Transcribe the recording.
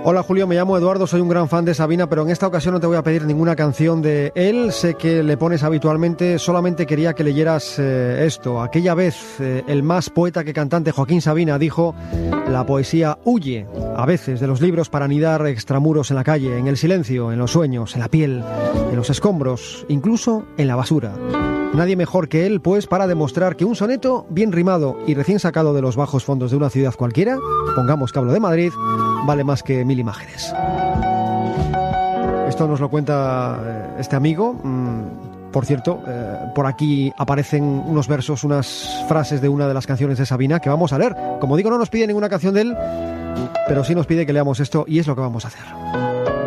Hola Julio, me llamo Eduardo, soy un gran fan de Sabina, pero en esta ocasión no te voy a pedir ninguna canción de él. Sé que le pones habitualmente, solamente quería que leyeras esto. Aquella vez, el más poeta que cantante, Joaquín Sabina, dijo: la poesía huye, a veces, de los libros para anidar extramuros en la calle, en el silencio, en los sueños, en la piel, en los escombros, incluso en la basura. Nadie mejor que él, pues, para demostrar que un soneto bien rimado y recién sacado de los bajos fondos de una ciudad cualquiera, pongamos que hablo de Madrid, vale más que 1000 imágenes. Esto nos lo cuenta este amigo. Por cierto, por aquí aparecen unos versos, unas frases de una de las canciones de Sabina que vamos a leer. Como digo, no nos pide ninguna canción de él, pero sí nos pide que leamos esto y es lo que vamos a hacer.